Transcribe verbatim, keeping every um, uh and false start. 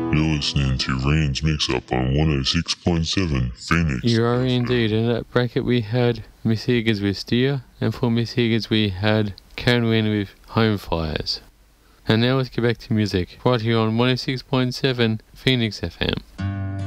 You're listening to Rand's Mix Up on one oh six point seven Phoenix. You are indeed. In that bracket we had Miss Higgins with Steer, and for Miss Higgins we had Karen Wynn with Home Fires. And now let's get back to music, right here on one oh six point seven Phoenix F M.